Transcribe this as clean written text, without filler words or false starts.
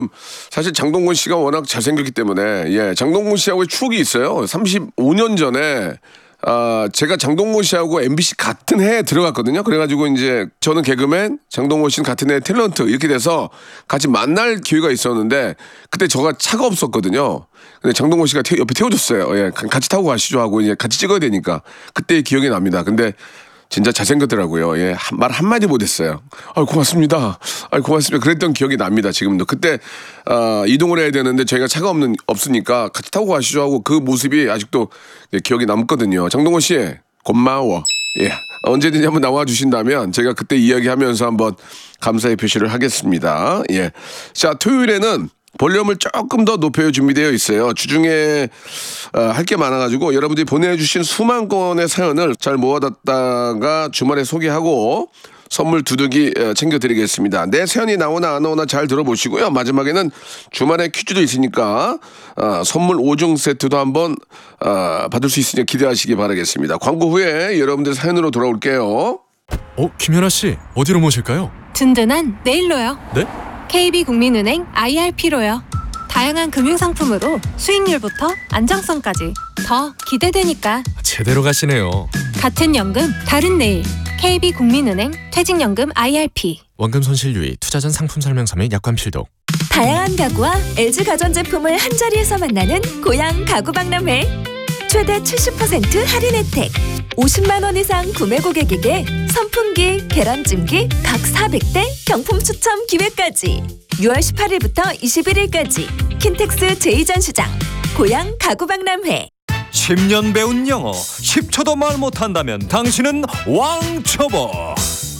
사실 장동건 씨가 워낙 잘생겼기 때문에 예, 장동건 씨하고의 추억이 있어요. 35년 전에 제가 장동건 씨하고 MBC 같은 해에 들어갔거든요. 그래가지고 이제 저는 개그맨, 장동건 씨는 같은 해에 탤런트 이렇게 돼서 같이 만날 기회가 있었는데 그때 저가 차가 없었거든요. 근데 장동건 씨가 옆에 태워줬어요. 예, 같이 타고 가시죠 하고 이제 같이 찍어야 되니까 그때 기억이 납니다. 근데 진짜 잘생겼더라고요. 예, 말 한마디 못했어요. 고맙습니다. 고맙습니다. 그랬던 기억이 납니다. 지금도. 그때, 이동을 해야 되는데 저희가 차가 없으니까 같이 타고 가시죠 하고 그 모습이 아직도 기억이 남거든요. 장동건 씨, 고마워. 예. 언제든지 한번 나와 주신다면 제가 그때 이야기하면서 한번 감사의 표시를 하겠습니다. 예. 자, 토요일에는 볼륨을 조금 더 높여 준비되어 있어요. 주중에 할 게 많아가지고 여러분들이 보내주신 수만 건의 사연을 잘 모아뒀다가 주말에 소개하고 선물 두둑이 챙겨드리겠습니다. 내 사연이 나오나 안 나오나 잘 들어보시고요. 마지막에는 주말에 퀴즈도 있으니까 선물 5종 세트도 한번 받을 수 있으니 기대하시기 바라겠습니다. 광고 후에 여러분들 사연으로 돌아올게요. 김연아 씨 어디로 모실까요? 든든한 네일로요. 네? KB국민은행 IRP로요. 다양한 금융상품으로 수익률부터 안정성까지 더 기대되니까. 제대로 가시네요. 같은 연금 다른 내일. KB국민은행 퇴직연금 IRP. 원금 손실 유의, 투자 전 상품 설명서 및 약관 필독. 다양한 가구와 LG 가전제품을 한자리에서 만나는 고양 가구박람회. 최대 70% 할인 혜택. 50만 원 이상 구매 고객에게 선풍기, 계란찜기 각 400대 경품 추첨 기회까지. 6월 18일부터 21일까지 킨텍스 제2전시장 고양 가구박람회. 10년 배운 영어 10초도 말 못한다면 당신은 왕초보.